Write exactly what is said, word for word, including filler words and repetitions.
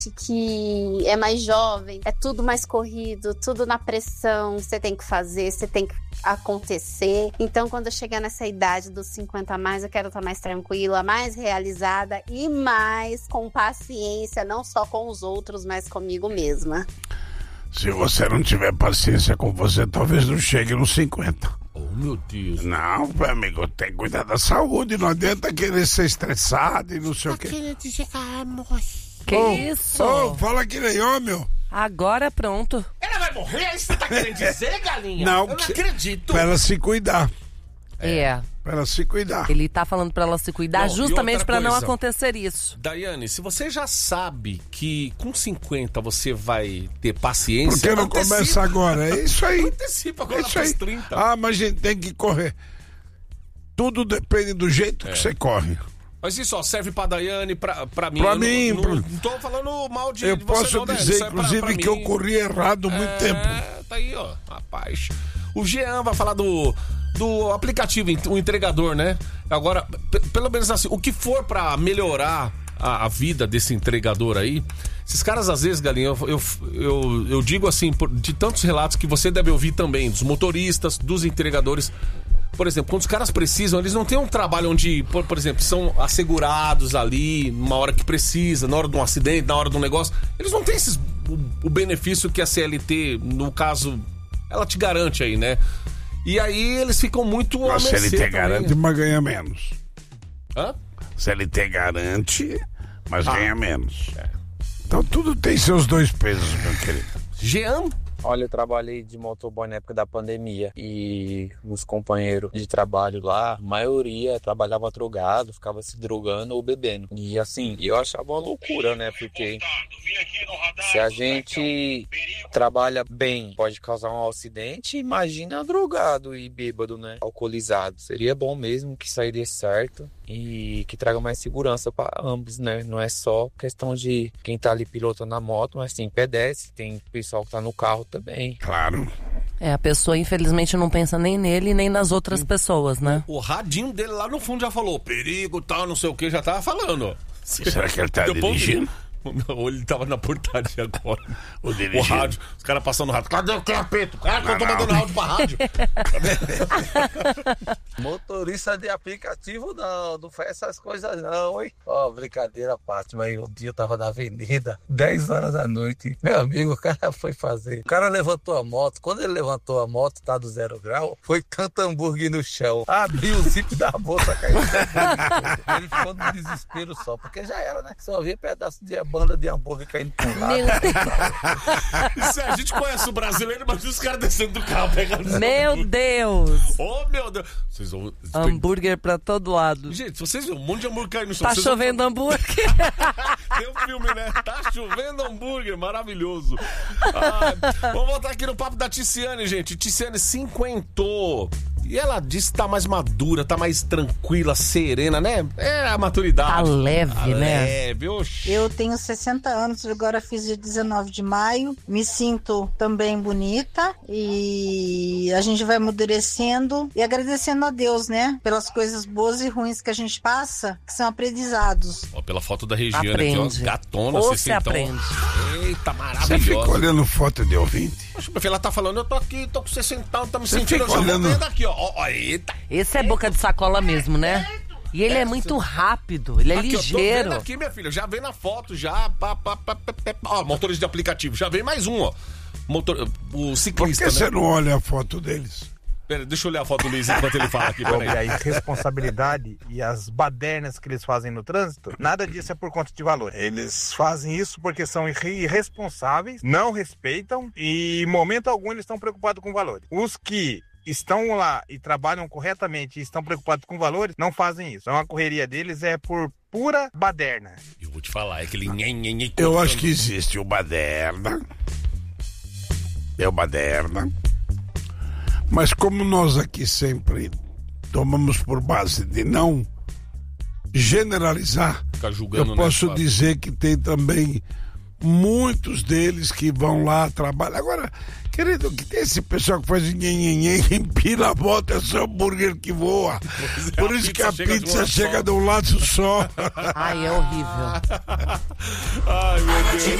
que é mais jovem, é tudo mais corrido, tudo na pressão, você tem que fazer, você tem que acontecer. Então, quando eu chegar nessa idade dos cinquenta a mais, eu quero estar mais tranquila, mais realizada e mais com paciência, não só com os outros, mas comigo mesma. Se você não tiver paciência com você, talvez não chegue nos cinquenta. Oh, meu Deus. Não, meu amigo, tem que cuidar da saúde, não adianta querer ser estressado e não sei o quê. Que oh, isso? Oh, fala que nem homem. Agora pronto. Ela vai morrer? É isso que você tá querendo dizer, galinha? Não, eu não acredito. Pra ela se cuidar. É. Pra ela se cuidar. Ele tá falando pra ela se cuidar Não, justamente pra não coisa, acontecer isso. Daiane, se você já sabe que com cinquenta você vai ter paciência... Por que não antecipa. começa agora? É isso aí. Antecipa agora é isso pros aí. trinta. Ah, mas a gente tem que correr. Tudo depende do jeito É. que você corre. Mas isso ó, serve pra Daiane, pra, pra mim. Pra eu mim, Não, pra... não, não tô falando mal de, Eu de você posso não, Daiane. dizer, Isso é pra- inclusive, pra que mim. eu corri errado há muito É, tempo. tá aí, ó, rapaz. O Jean vai falar do, do aplicativo, o entregador, né? Agora, p- pelo menos assim, o que for pra melhorar a, a vida desse entregador aí, esses caras às vezes, Galinha, eu, eu, eu, eu digo assim, por- de tantos relatos que você deve ouvir também, dos motoristas, dos entregadores. Por exemplo, quando os caras precisam, eles não têm um trabalho onde, por, por exemplo, são assegurados ali, numa hora que precisa, na hora de um acidente, na hora de um negócio. Eles não têm esses, o, o benefício que a C L T, no caso, ela te garante aí, né? E aí eles ficam muito A C L T também. garante, mas ganha menos. Hã? C L T garante, mas Ah. ganha menos. Então tudo tem seus dois pesos, meu querido. Jean? Olha, eu trabalhei de motoboy na época da pandemia e os companheiros de trabalho lá, a maioria trabalhava drogado, ficava se drogando ou bebendo. E assim, eu achava uma loucura, né? Porque se a gente trabalha bem, pode causar um acidente, imagina drogado e bêbado, né? Alcoolizado. Seria bom mesmo que isso aí dê certo e que traga mais segurança para ambos, né? Não é só questão de quem tá ali pilotando a moto, mas tem pedestre, tem pessoal que tá no carro também. Claro. É, a pessoa infelizmente não pensa nem nele nem nas outras pessoas, né? O radinho dele lá no fundo já falou perigo, tal, não sei o que, já tava falando. Será que ele tá Depois- dirigindo? Ou ele tava na portaria agora. O O dirigindo. rádio, os caras passando no rádio. Cadê o capeta? Cara, que eu tô Não, não. mandando áudio pra rádio. Motorista de aplicativo não, não faz essas coisas não, hein? Ó, brincadeira à parte, mas um dia eu tava na avenida, dez horas da noite. Meu amigo, o cara foi fazer. O cara levantou a moto, quando ele levantou a moto, tá do zero grau, foi tanto hambúrguer no chão. Abriu o zip da bolsa, caiu. Ele ficou no desespero só, porque já era, né? Só via pedaço de banda de hambúrguer caindo por lá. Meu Isso, a gente conhece o brasileiro, mas os caras descendo do carro pegando os Meu hambúrguer. Deus! Oh, meu Deus. Vocês vão... Hambúrguer pra todo lado. Gente, se vocês viram um monte de hambúrguer caindo no chão. Tá vocês chovendo hambúrguer. vão... Tem um filme, né? Tá chovendo hambúrguer, maravilhoso. Ah, vamos voltar aqui no papo da Ticiane, gente. Ticiane cinquentou. E ela disse que tá mais madura, tá mais tranquila, serena, né? É a maturidade. Tá leve, Tá né? leve, oxi. Eu tenho sessenta anos, agora fiz dia dezenove de maio, me sinto também bonita e a gente vai amadurecendo e agradecendo a Deus, né? Pelas coisas boas e ruins que a gente passa, que são aprendizados. Ó, pela foto da Regiane aqui, ó, Aprende. gatona, Ou vocês se então. aprende. Eita, Você fica maravilhosa. olhando foto de ouvinte? Poxa, meu filho, ela tá falando, eu tô aqui, tô com sessenta, tá me Você sentindo, eu fica já vou olhando- vendo aqui, ó. Ó, ó, eita. Esse é boca de sacola mesmo, né? E ele é muito rápido, ele é Aqui, eu tô ligeiro. vendo aqui, minha filha, já vem na foto, já, pá, pá, pá, pá, pá, pá. Ó, motores de aplicativo, já vem mais um, ó. Motor, o Por ciclista, que né? você não olha a foto deles? Pera, deixa eu olhar a foto do Luiz enquanto ele fala aqui, Sobre peraí. a irresponsabilidade e as badernas que eles fazem no trânsito, nada disso é por conta de valor. Eles fazem isso porque são irre- irresponsáveis, não respeitam e em momento algum eles estão preocupados com valores. Os que estão lá e trabalham corretamente e estão preocupados com valores, não fazem isso. Então a correria deles é por pura baderna. Eu vou te falar, é aquele nhen, nhen, nhen, Eu cortando. acho que existe o baderna. É o baderna. Mas como nós aqui sempre tomamos por base de não generalizar, Ficar julgando, eu posso né, dizer que tem também muitos deles que vão lá trabalhar. Agora, querido, que tem esse pessoal que faz nhenhenhen, empina a moto, é só hambúrguer que voa. Por isso que a pizza chega de um lado só. Ai, é horrível. Ai, meu Deus.